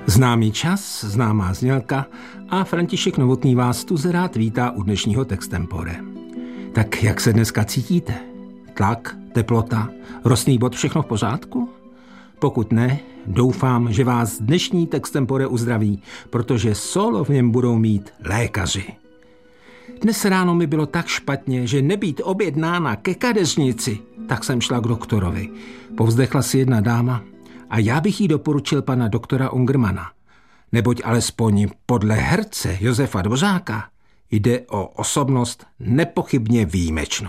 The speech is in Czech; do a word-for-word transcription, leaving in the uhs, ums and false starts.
Známý čas, známá znělka a František Novotný vás tu rád vítá u dnešního Textempore. Tak jak se dneska cítíte? Tlak, teplota, rostný bod, všechno v pořádku? Pokud ne, doufám, že vás dnešní Textempore uzdraví, protože solo v něm budou mít lékaři. Dnes ráno mi bylo tak špatně, že nebýt objednána ke kadeřnici, tak jsem šla k doktorovi. Povzdechla si jedna dáma a já bych jí doporučil pana doktora Ungermana, neboť alespoň podle herce Josefa Dvořáka jde o osobnost nepochybně výjimečnou.